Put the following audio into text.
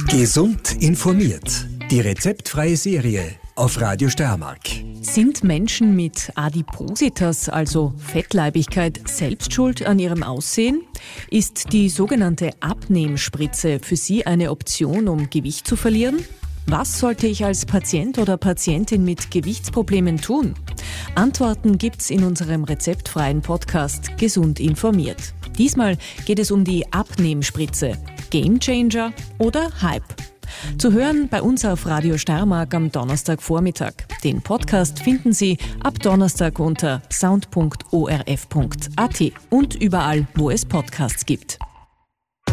Gesund informiert. Die rezeptfreie Serie auf Radio Steiermark. Sind Menschen mit Adipositas, also Fettleibigkeit, selbst schuld an ihrem Aussehen? Ist die sogenannte Abnehmspritze für Sie eine Option, um Gewicht zu verlieren? Was sollte ich als Patient oder Patientin mit Gewichtsproblemen tun? Antworten gibt's in unserem rezeptfreien Podcast Gesund informiert. Diesmal geht es um die Abnehmspritze. Gamechanger oder Hype? Zu hören bei uns auf Radio Steiermark am Donnerstagvormittag. Den Podcast finden Sie ab Donnerstag unter sound.orf.at und überall, wo es Podcasts gibt.